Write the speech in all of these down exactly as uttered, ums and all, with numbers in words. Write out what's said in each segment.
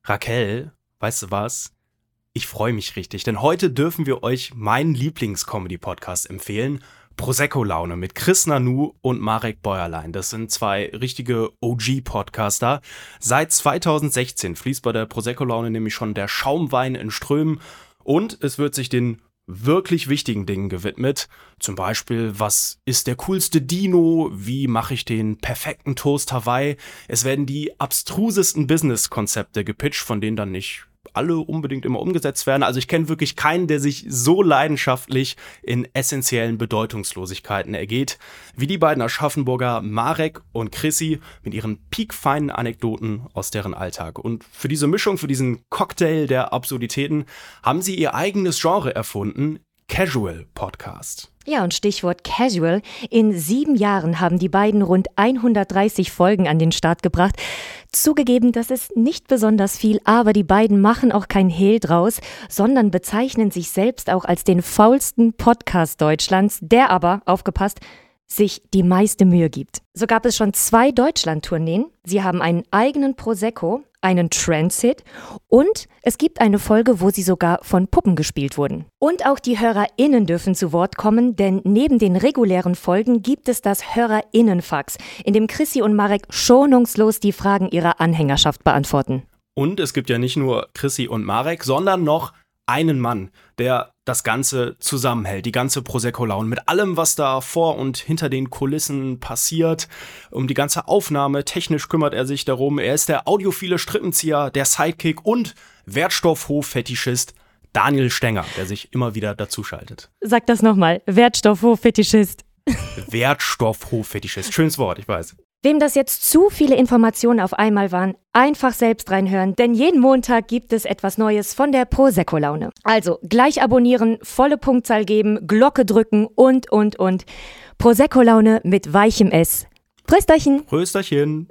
Raquel, weißt du was? Ich freue mich richtig, denn heute dürfen wir euch meinen Lieblings-Comedy-Podcast empfehlen. Prosecco-Laune mit Chris Nanu und Marek Bäuerlein. Das sind zwei richtige O G-Podcaster. Seit zweitausendsechzehn fließt bei der Prosecco-Laune nämlich schon der Schaumwein in Strömen und es wird sich den wirklich wichtigen Dingen gewidmet. Zum Beispiel, was ist der coolste Dino? Wie mache ich den perfekten Toast Hawaii? Es werden die abstrusesten Business-Konzepte gepitcht, von denen dann nicht alle unbedingt immer umgesetzt werden. Also ich kenne wirklich keinen, der sich so leidenschaftlich in essentiellen Bedeutungslosigkeiten ergeht, wie die beiden Aschaffenburger Marek und Chrissy mit ihren piekfeinen Anekdoten aus deren Alltag. Und für diese Mischung, für diesen Cocktail der Absurditäten, haben sie ihr eigenes Genre erfunden, Casual Podcast. Ja, und Stichwort Casual. In sieben Jahren haben die beiden rund hundertdreißig Folgen an den Start gebracht. Zugegeben, das ist nicht besonders viel, aber die beiden machen auch kein Hehl draus, sondern bezeichnen sich selbst auch als den faulsten Podcast Deutschlands, der aber, aufgepasst, sich die meiste Mühe gibt. So gab es schon zwei Deutschland-Tourneen. Sie haben einen eigenen Prosecco, einen Transit und es gibt eine Folge, wo sie sogar von Puppen gespielt wurden. Und auch die HörerInnen dürfen zu Wort kommen, denn neben den regulären Folgen gibt es das HörerInnen-Fax, in dem Chrissy und Marek schonungslos die Fragen ihrer Anhängerschaft beantworten. Und es gibt ja nicht nur Chrissy und Marek, sondern noch einen Mann, der das Ganze zusammenhält, die ganze Prosecco-Laune mit allem, was da vor und hinter den Kulissen passiert. Um die ganze Aufnahme, technisch kümmert er sich darum. Er ist der audiophile Strippenzieher, der Sidekick und Wertstoffhof-Fetischist Daniel Stenger, der sich immer wieder dazuschaltet. Sag das nochmal, Wertstoffhof-Fetischist. Wertstoffhof-Fetischist, schönes Wort, ich weiß. Wem das jetzt zu viele Informationen auf einmal waren, einfach selbst reinhören, denn jeden Montag gibt es etwas Neues von der Prosecco-Laune. Also gleich abonnieren, volle Punktzahl geben, Glocke drücken und, und, und. Prosecco-Laune mit weichem S. Prösterchen. Prösterchen.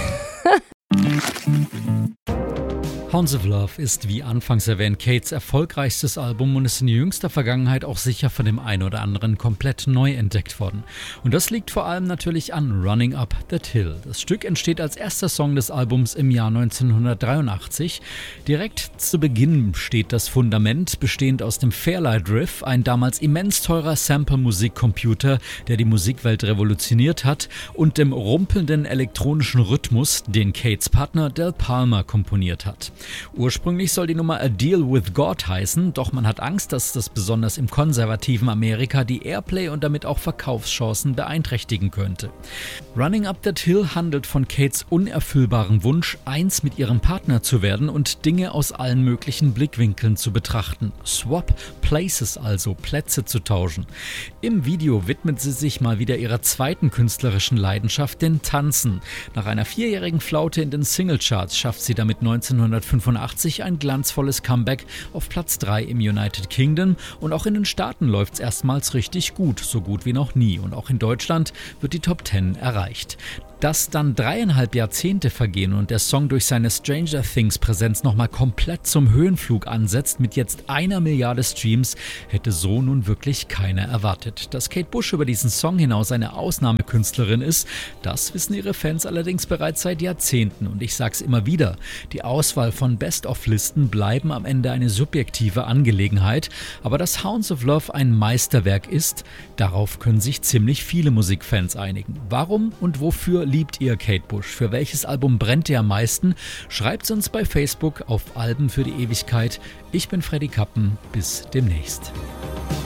Hounds of Love ist, wie anfangs erwähnt, Kates erfolgreichstes Album und ist in jüngster Vergangenheit auch sicher von dem einen oder anderen komplett neu entdeckt worden. Und das liegt vor allem natürlich an Running Up That Hill. Das Stück entsteht als erster Song des Albums im Jahr neunzehnhundertdreiundachtzig. Direkt zu Beginn steht das Fundament, bestehend aus dem Fairlight Riff, ein damals immens teurer Sample-Musikcomputer, der die Musikwelt revolutioniert hat, und dem rumpelnden elektronischen Rhythmus, den Kates Partner Del Palma komponiert hat. Ursprünglich soll die Nummer A Deal with God heißen, doch man hat Angst, dass das besonders im konservativen Amerika die Airplay und damit auch Verkaufschancen beeinträchtigen könnte. Running Up That Hill handelt von Kates unerfüllbaren Wunsch, eins mit ihrem Partner zu werden und Dinge aus allen möglichen Blickwinkeln zu betrachten. Swap Places, also Plätze zu tauschen. Im Video widmet sie sich mal wieder ihrer zweiten künstlerischen Leidenschaft, den Tanzen. Nach einer vierjährigen Flaute in den Singlecharts schafft sie damit neunzehnhundertfünfundachtzig ein glanzvolles Comeback auf Platz drei im United Kingdom und auch in den Staaten läuft's erstmals richtig gut, so gut wie noch nie, und auch in Deutschland wird die Top zehn erreicht. Dass dann dreieinhalb Jahrzehnte vergehen und der Song durch seine Stranger Things Präsenz nochmal komplett zum Höhenflug ansetzt mit jetzt einer Milliarde Streams, hätte so nun wirklich keiner erwartet. Dass Kate Bush über diesen Song hinaus eine Ausnahmekünstlerin ist, das wissen ihre Fans allerdings bereits seit Jahrzehnten, und ich sag's immer wieder, die Auswahl von Best-of-Listen bleiben am Ende eine subjektive Angelegenheit, aber dass Hounds of Love ein Meisterwerk ist, darauf können sich ziemlich viele Musikfans einigen. Warum und wofür liebt ihr Kate Bush? Für welches Album brennt ihr am meisten? Schreibt's uns bei Facebook auf Alben für die Ewigkeit. Ich bin Freddy Kappen. Bis demnächst.